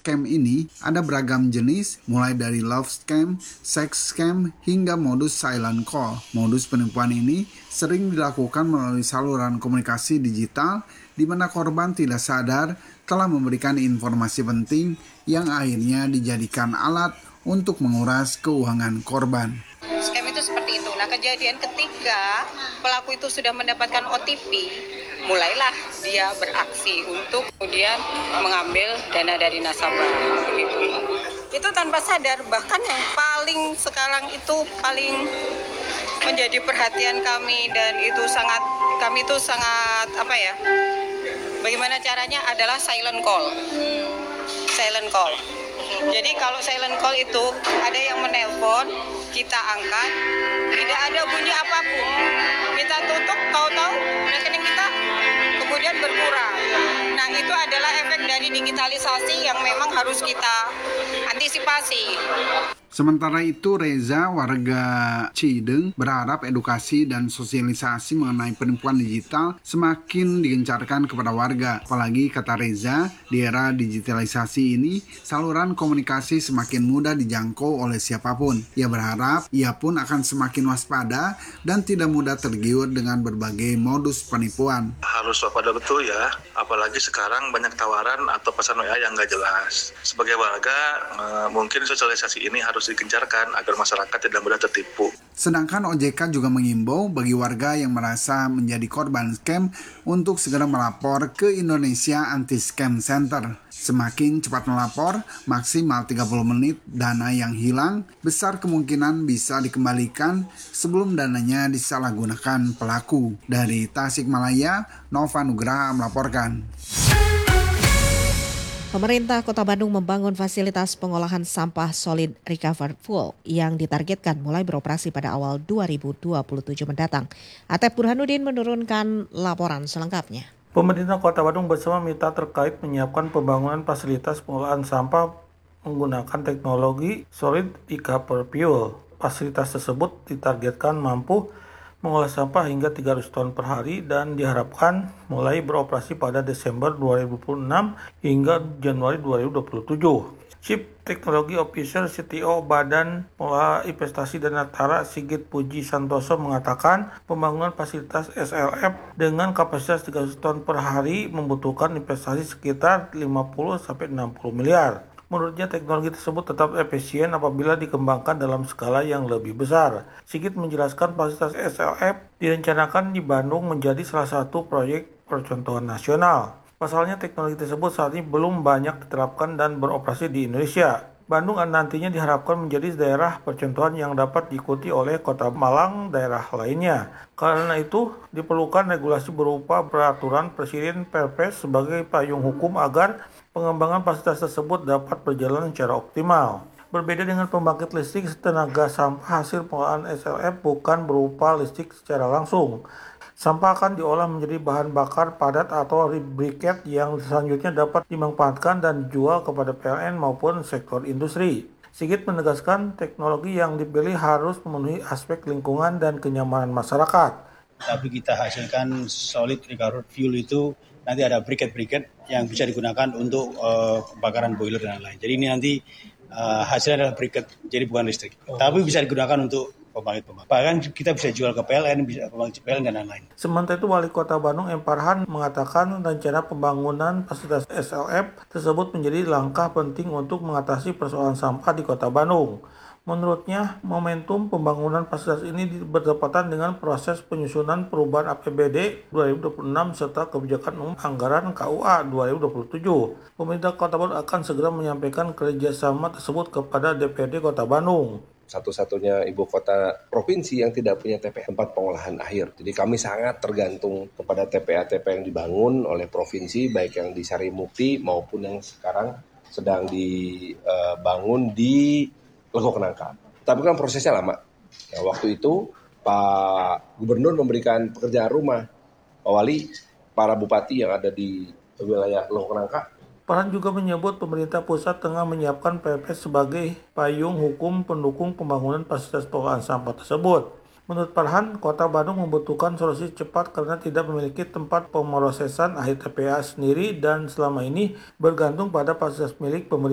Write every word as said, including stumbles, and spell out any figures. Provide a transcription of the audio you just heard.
scam ini ada beragam jenis, mulai dari love scam, sex scam, hingga modus silent call. Modus penipuan ini sering dilakukan melalui saluran komunikasi digital di mana korban tidak sadar telah memberikan informasi penting yang akhirnya dijadikan alat untuk menguras keuangan korban. Scam itu seperti itu. Nah, kejadian ketika pelaku itu sudah mendapatkan O T P, mulailah dia beraksi untuk kemudian mengambil dana dari nasabah. Begitu. Itu tanpa sadar, bahkan yang paling sekarang itu paling menjadi perhatian kami dan itu sangat kami itu sangat apa ya? Bagaimana caranya adalah silent call. Silent call. Jadi kalau silent call itu ada yang menelpon, kita angkat, tidak ada bunyi apapun. Kita tutup, tahu-tahu rekening kita kemudian berkurang. Nah, itu adalah efek dari digitalisasi yang memang harus kita antisipasi. Sementara itu, Reza, warga Cideng, berharap edukasi dan sosialisasi mengenai penipuan digital semakin digencarkan kepada warga. Apalagi, kata Reza, di era digitalisasi ini, saluran komunikasi semakin mudah dijangkau oleh siapapun. Ia berharap ia pun akan semakin waspada dan tidak mudah tergiur dengan berbagai modus penipuan. Harus waspada betul ya, apalagi sekarang banyak tawaran atau pesan W A yang nggak jelas. Sebagai warga, mungkin sosialisasi ini harus digencarkan agar masyarakat tidak mudah tertipu. Sedangkan O J K juga mengimbau bagi warga yang merasa menjadi korban scam untuk segera melapor ke Indonesia Anti-Scam Center. Semakin cepat melapor, maksimal tiga puluh menit dana yang hilang, besar kemungkinan bisa dikembalikan sebelum dananya disalahgunakan pelaku. Dari Tasikmalaya, Nova Nugraha melaporkan. Pemerintah Kota Bandung membangun fasilitas pengolahan sampah solid recovered full yang ditargetkan mulai beroperasi pada awal dua ribu dua puluh tujuh mendatang. Atep Burhanuddin menurunkan laporan selengkapnya. Pemerintah Kota Bandung bersama mitra terkait menyiapkan pembangunan fasilitas pengolahan sampah menggunakan teknologi solid recovered fuel. Fasilitas tersebut ditargetkan mampu mengolah sampah hingga tiga ratus ton per hari dan diharapkan mulai beroperasi pada Desember dua ribu dua puluh enam hingga Januari dua ribu dua puluh tujuh. Chief Technology Officer C T O Badan Pengelola Investasi dan Natara Sigit Puji Santoso mengatakan pembangunan fasilitas S L F dengan kapasitas tiga ratus ton per hari membutuhkan investasi sekitar lima puluh sampai enam puluh miliar. Menurutnya teknologi tersebut tetap efisien apabila dikembangkan dalam skala yang lebih besar. Sigit menjelaskan fasilitas S L F direncanakan di Bandung menjadi salah satu proyek percontohan nasional. Pasalnya teknologi tersebut saat ini belum banyak diterapkan dan beroperasi di Indonesia. Bandung nantinya diharapkan menjadi daerah percontohan yang dapat diikuti oleh Kota Malang daerah lainnya. Karena itu diperlukan regulasi berupa peraturan Presiden Perpres sebagai payung hukum agar pengembangan fasilitas tersebut dapat berjalan secara optimal. Berbeda dengan pembangkit listrik, tenaga sampah hasil pengolahan S L F bukan berupa listrik secara langsung. Sampah akan diolah menjadi bahan bakar padat atau briket yang selanjutnya dapat dimanfaatkan dan dijual kepada P L N maupun sektor industri. Sigit menegaskan teknologi yang dipilih harus memenuhi aspek lingkungan dan kenyamanan masyarakat. Tapi kita hasilkan solid recovered fuel itu nanti ada briket-briket yang bisa digunakan untuk uh, pembakaran boiler dan lain-lain. Jadi ini nanti uh, hasilnya adalah briket, jadi bukan listrik. Oh. Tapi bisa digunakan untuk pembangkit-pembangkit. Bahkan kita bisa jual ke P L N, bisa pembangkit P L N dan lain-lain. Sementara itu Wali Kota Bandung M. Farhan mengatakan rencana pembangunan fasilitas S L F tersebut menjadi langkah penting untuk mengatasi persoalan sampah di Kota Bandung. Menurutnya, momentum pembangunan fasilitas ini bertepatan dengan proses penyusunan perubahan A P B D dua ribu dua puluh enam serta kebijakan umum anggaran K U A dua ribu dua puluh tujuh. Pemerintah Kota Bandung akan segera menyampaikan kerjasama tersebut kepada D P R D Kota Bandung. Satu-satunya ibu kota provinsi yang tidak punya T P A tempat pengolahan akhir. Jadi kami sangat tergantung kepada T P A-T P A yang dibangun oleh provinsi, baik yang di Sarimukti maupun yang sekarang sedang dibangun di Legok Nangka. Tapi kan prosesnya lama. Nah, waktu itu Pak Gubernur memberikan pekerjaan rumah, Pak Wali, para bupati yang ada di wilayah Legok Nangka. Farhan juga menyebut pemerintah pusat tengah menyiapkan Perpres sebagai payung hukum pendukung pembangunan fasilitas pengolahan sampah tersebut. Menurut Farhan, Kota Bandung membutuhkan solusi cepat karena tidak memiliki tempat pemrosesan akhir T P A sendiri dan selama ini bergantung pada fasilitas milik pemerintah.